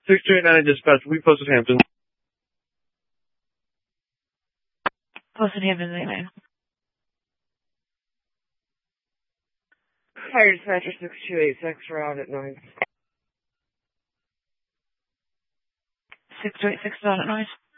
629 dispatch. We posted Hampton. Posted Hampton, amen. Fire dispatcher 6286 for out at 9. 6286 out at 9.